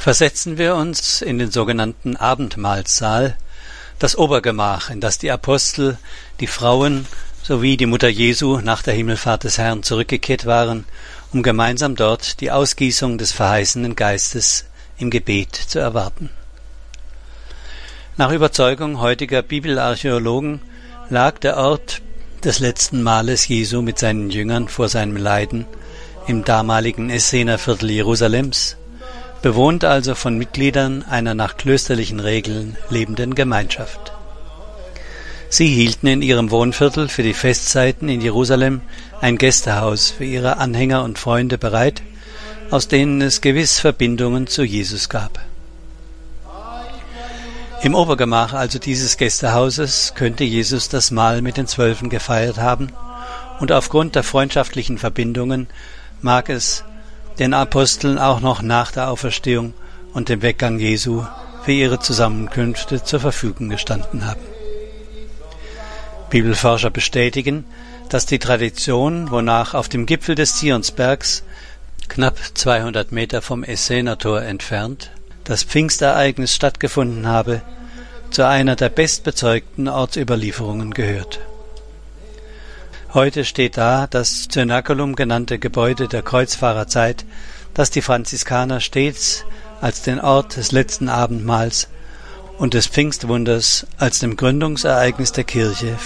Versetzen wir uns in den sogenannten Abendmahlsaal, das Obergemach, in das die Apostel, die Frauen sowie die Mutter Jesu nach der Himmelfahrt des Herrn zurückgekehrt waren, um gemeinsam dort die Ausgießung des verheißenen Geistes im Gebet zu erwarten. Nach Überzeugung heutiger Bibelarchäologen lag der Ort des letzten Mahles Jesu mit seinen Jüngern vor seinem Leiden im damaligen Essener Viertel Jerusalems, bewohnt also von Mitgliedern einer nach klösterlichen Regeln lebenden Gemeinschaft. Sie hielten in ihrem Wohnviertel für die Festzeiten in Jerusalem ein Gästehaus für ihre Anhänger und Freunde bereit, aus denen es gewiss Verbindungen zu Jesus gab. Im Obergemach also dieses Gästehauses könnte Jesus das Mahl mit den 12 gefeiert haben, und aufgrund der freundschaftlichen Verbindungen mag es den Aposteln auch noch nach der Auferstehung und dem Weggang Jesu für ihre Zusammenkünfte zur Verfügung gestanden haben. Bibelforscher bestätigen, dass die Tradition, wonach auf dem Gipfel des Zionsbergs, knapp 200 Meter vom Essener Tor entfernt, das Pfingstereignis stattgefunden habe, zu einer der bestbezeugten Ortsüberlieferungen gehört. Heute steht da das Cenaculum genannte Gebäude der Kreuzfahrerzeit, das die Franziskaner stets als den Ort des letzten Abendmahls und des Pfingstwunders als dem Gründungsereignis der Kirche